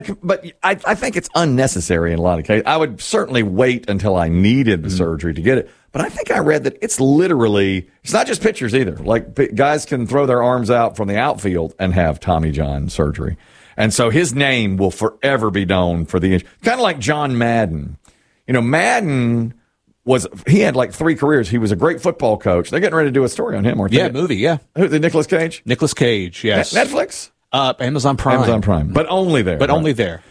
But I think it's unnecessary in a lot of cases. I would certainly wait until I needed the surgery to get it. But I think I read that it's not just pitchers either. Like guys can throw their arms out from the outfield and have Tommy John surgery. And so his name will forever be known for the kind of like John Madden. You know, Madden he had like 3 careers. He was a great football coach. They're getting ready to do a story on him. Yeah, movie, yeah. Who, Nicolas Cage? Nicolas Cage, yes. Netflix? Amazon Prime. But only there. Only there.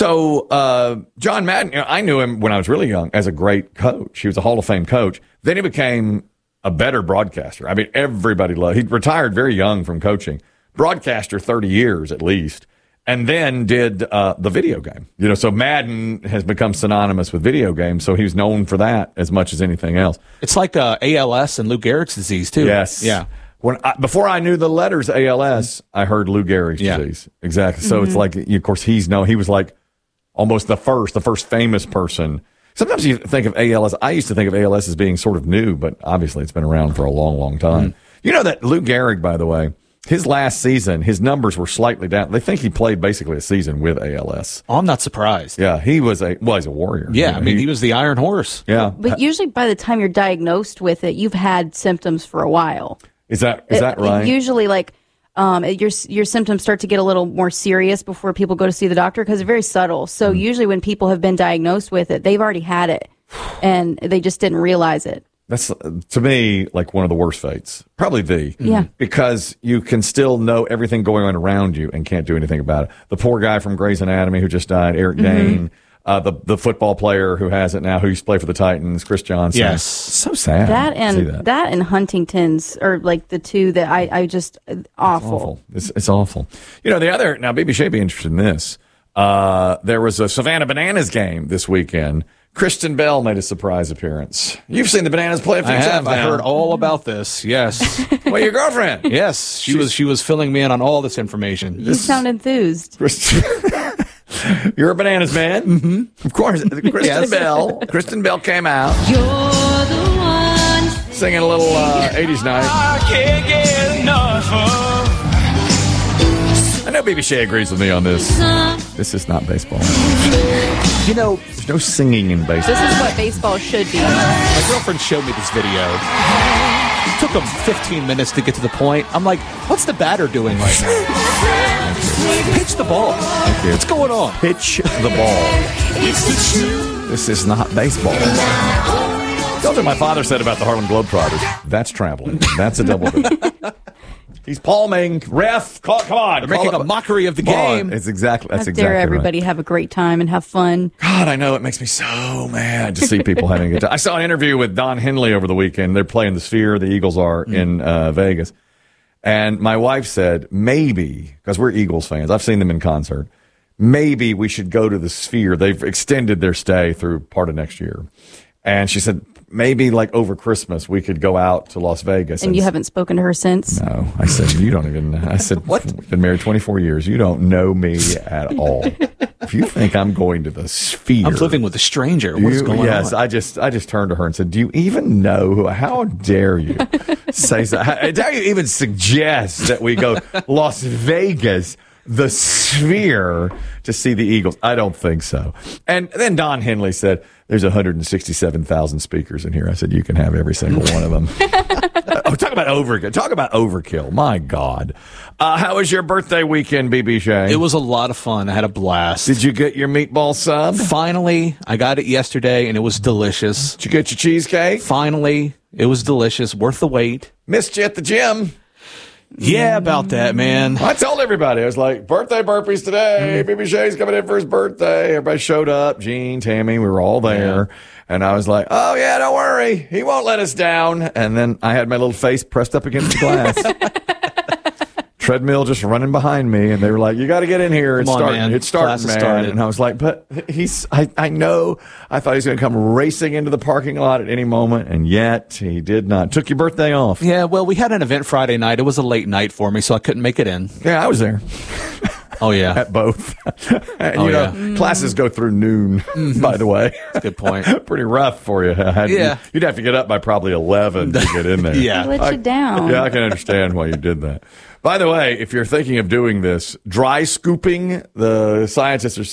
So John Madden, I knew him when I was really young as a great coach. He was a Hall of Fame coach. Then he became a better broadcaster. I mean, everybody loved him. He retired very young from coaching. Broadcaster 30 years at least. And then did the video game. You know, so Madden has become synonymous with video games, so he was known for that as much as anything else. It's like ALS and Lou Gehrig's disease, too. Yes. Yeah. Before I knew the letters ALS, I heard Lou Gehrig's disease. Exactly. So it's like, of course, he was like almost the first famous person. Sometimes you think of ALS. I used to think of ALS as being sort of new, but obviously it's been around for a long, long time. You know that Lou Gehrig, by the way, his last season, his numbers were slightly down. They think he played basically a season with ALS. Oh, I'm not surprised. Yeah, he's a warrior. Yeah, he was the Iron Horse. Yeah. But usually by the time you're diagnosed with it, you've had symptoms for a while. Is that right? Usually, like, your symptoms start to get a little more serious before people go to see the doctor because they're very subtle. So usually when people have been diagnosed with it, they've already had it, and they just didn't realize it. That's, to me, like one of the worst fates. Probably Yeah. Because you can still know everything going on around you and can't do anything about it. The poor guy from Grey's Anatomy who just died, Eric Dane, the football player who has it now, who used to play for the Titans, Chris Johnson. Yes. So sad. That and Huntington's are like the two that I just, awful. It's awful. You know, now, BB Shea be interested in this. There was a Savannah Bananas game this weekend. Kristen Bell made a surprise appearance. You've seen the Bananas play a few times. I heard all about this. Yes. Well, your girlfriend. Yes, she was filling me in on all this information. You sound enthused. You're a Bananas man. Mm-hmm. Of course. Kristen Bell came out. You're the one singing a little 80s night. I can't get enough of. I know BB Shea agrees with me on this. This is not baseball. You know, there's no singing in baseball. This is what baseball should be. My girlfriend showed me this video. It took him 15 minutes to get to the point. I'm like, what's the batter doing right now? Pitch the ball. What's going on? Pitch the ball. This is not baseball. That's what my father said about the Harlem Globetrotters. That's traveling. That's a double hit. He's palming. Ref, come on. They're making a mockery of the game. That's exactly dare everybody have a great time and have fun. God, I know. It makes me so mad to see people having a good time. I saw an interview with Don Henley over the weekend. They're playing the Sphere. The Eagles are in Vegas. And my wife said, maybe, because we're Eagles fans, I've seen them in concert, maybe we should go to the Sphere. They've extended their stay through part of next year. And she said, maybe like over Christmas, we could go out to Las Vegas. And you haven't spoken to her since? No. I said, you don't even, I said, what? We've been married 24 years. You don't know me at all. If you think I'm going to the Sphere. I'm living with a stranger. What's going on? Yes, I just turned to her and said, do you even know how dare you say so? How dare you even suggest that we go Las Vegas, the Sphere, to see the Eagles? I don't think so. And then Don Henley said, there's 167,000 speakers in here. I said, you can have every single one of them. Talk about overkill. Talk about overkill. My God. How was your birthday weekend, BB Shea? It was a lot of fun. I had a blast. Did you get your meatball sub? Finally. I got it yesterday, and it was delicious. Did you get your cheesecake? Finally. It was delicious. Worth the wait. Missed you at the gym. Yeah, about that, man. I told everybody. I was like, birthday burpees today. BB Shea's coming in for his birthday. Everybody showed up. Gene, Tammy, we were all there. Yeah. And I was like, oh, yeah, don't worry. He won't let us down. And then I had my little face pressed up against the glass. Treadmill just running behind me. And they were like, you got to get in here. It's starting, man. And I was like, but I know. I thought he was going to come racing into the parking lot at any moment. And yet he did not. Took your birthday off. Yeah, well, we had an event Friday night. It was a late night for me, so I couldn't make it in. Yeah, I was there. Oh, yeah. At both. And, Oh, you know, yeah. classes go through noon, by the way. Good point. Pretty rough for you. Yeah. You'd have to get up by probably 11 to get in there. Yeah. Let you down. Yeah, I can understand why you did that. By the way, if you're thinking of doing this, dry scooping, the scientists are